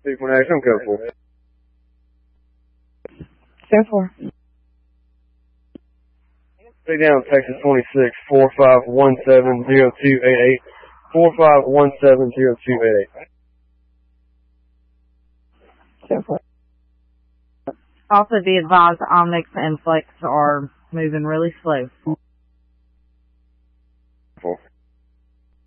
2.8, I'm code 4. Code 4. Stay down, Texas 26, 45170288. 45170288. Code 4. Also be advised, Omnix and Flex are moving really slow. 4.